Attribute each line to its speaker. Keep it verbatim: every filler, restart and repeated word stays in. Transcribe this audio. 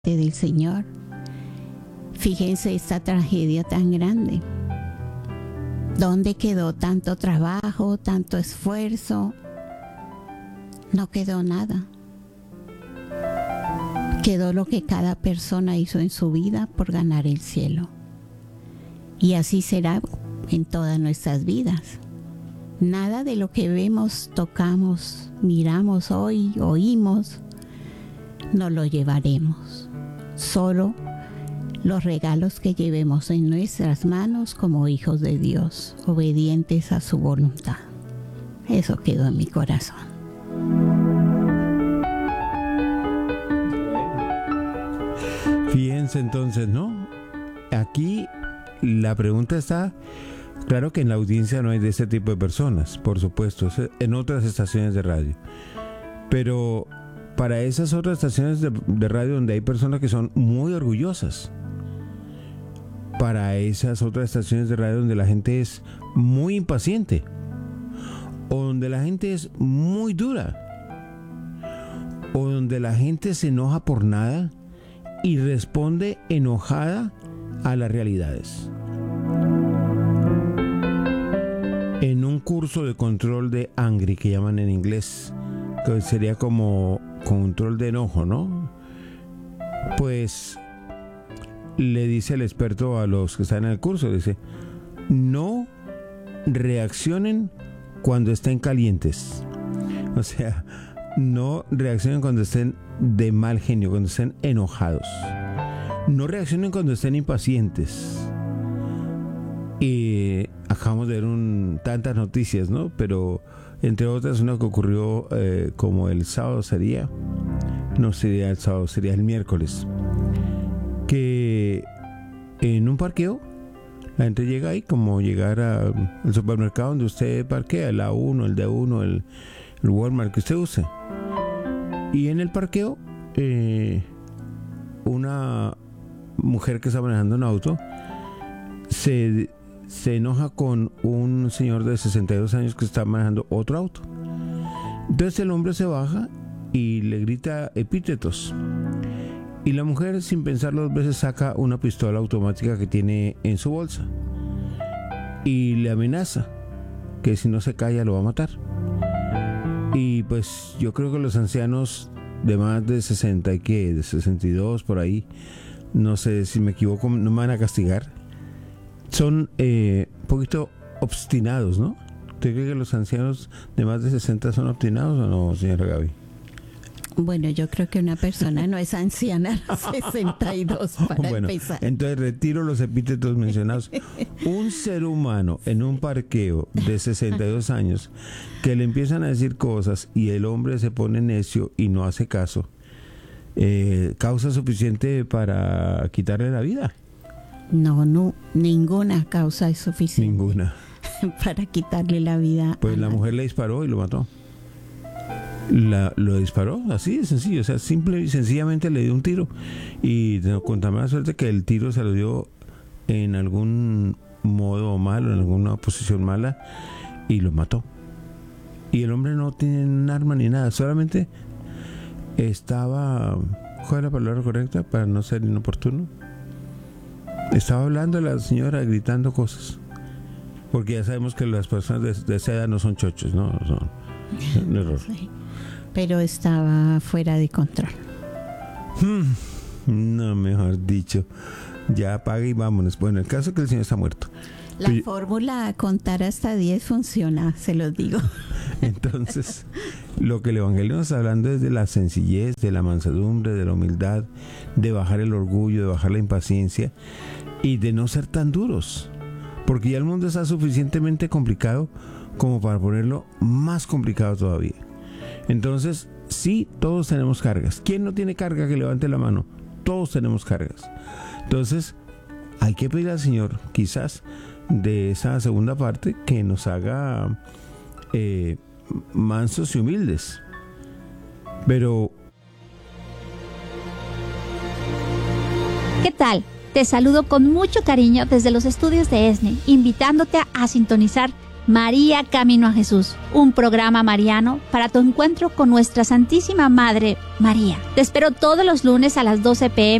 Speaker 1: del Señor. Fíjense esta tragedia tan grande. ¿Dónde quedó tanto trabajo, tanto esfuerzo? No quedó nada. Quedó lo que cada persona hizo en su vida por ganar el cielo. Y así será en todas nuestras vidas. Nada de lo que vemos, tocamos, miramos hoy, oímos, no lo llevaremos. Solo los regalos que llevemos en nuestras manos como hijos de Dios, obedientes a su voluntad. Eso quedó en mi corazón.
Speaker 2: Fíjense entonces, ¿no? Aquí la pregunta está, claro que en la audiencia no hay de este tipo de personas, por supuesto, en otras estaciones de radio. Pero para esas otras estaciones de, de radio donde hay personas que son muy orgullosas, para esas otras estaciones de radio donde la gente es muy impaciente, o donde la gente es muy dura, o donde la gente se enoja por nada y responde enojada a las realidades. En un curso de control de angry, que llaman en inglés, que sería como control de enojo, ¿no? Pues le dice el experto a los que están en el curso, dice, no reaccionen cuando estén calientes. O sea, no reaccionen cuando estén de mal genio, cuando estén enojados. No reaccionen cuando estén impacientes. Y acabamos de ver un, tantas noticias, ¿no? Pero entre otras una que ocurrió eh, como el sábado sería, no sería el sábado, sería el miércoles, que en un parqueo la gente llega ahí como llegar al supermercado donde usted parquea, el A uno, el D uno, el, el Walmart que usted use. Y en el parqueo eh, una mujer que está manejando un auto se, se enoja con un señor de sesenta y dos años que está manejando otro auto. Entonces el hombre se baja y le grita epítetos. Y la mujer, sin pensarlo dos veces, saca una pistola automática que tiene en su bolsa y le amenaza que si no se calla lo va a matar. Y pues yo creo que los ancianos de más de sesenta y que de sesenta y dos por ahí, no sé si me equivoco, no me van a castigar, son eh, un poquito obstinados, ¿no? ¿Usted cree que los ancianos de más de sesenta son obstinados o no, señora Gaby?
Speaker 1: Bueno, yo creo que una persona no es anciana a sesenta y dos para
Speaker 2: bueno,
Speaker 1: empezar.
Speaker 2: Entonces retiro los epítetos mencionados. Un ser humano en un parqueo de sesenta y dos años que le empiezan a decir cosas y el hombre se pone necio y no hace caso, eh, ¿causa suficiente para quitarle la vida?
Speaker 1: No, no, ninguna causa es suficiente.
Speaker 2: Ninguna.
Speaker 1: Para quitarle la vida.
Speaker 2: Pues la mujer le disparó y lo mató. La, lo disparó, así de sencillo, o sea, simple y sencillamente le dio un tiro y con tan mala suerte que el tiro se lo dio en algún modo malo, en alguna posición mala y lo mató. Y el hombre no tiene un arma ni nada, solamente estaba, ¿cuál es la palabra correcta para no ser inoportuno? Estaba hablando a la señora, gritando cosas, porque ya sabemos que las personas de, de esa edad no son chochos, no, no son un error.
Speaker 1: Sí. Pero estaba fuera de control.
Speaker 2: Hmm, no, mejor dicho, ya apague y vámonos. Bueno, el caso es que el señor está muerto.
Speaker 1: La Pero, fórmula contar hasta diez funciona, se los digo.
Speaker 2: Entonces, lo que el Evangelio nos está hablando es de la sencillez, de la mansedumbre, de la humildad, de bajar el orgullo, de bajar la impaciencia y de no ser tan duros. Porque ya el mundo está suficientemente complicado como para ponerlo más complicado todavía. Entonces, sí, todos tenemos cargas. ¿Quién no tiene carga? Que levante la mano. Todos tenemos cargas. Entonces, hay que pedir al Señor, quizás, de esa segunda parte, que nos haga eh, mansos y humildes. Pero...
Speaker 3: ¿Qué tal? Te saludo con mucho cariño desde los estudios de ESNE, invitándote a sintonizar María Camino a Jesús, un programa mariano para tu encuentro con nuestra Santísima Madre María. Te espero todos los lunes a las doce p m